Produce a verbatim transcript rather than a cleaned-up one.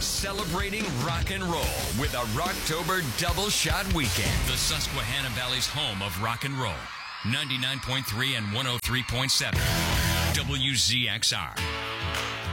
celebrating rock and roll with a Rocktober Double Shot Weekend. The Susquehanna Valley's home of rock and roll. ninety-nine point three and one oh three point seven. W Z X R.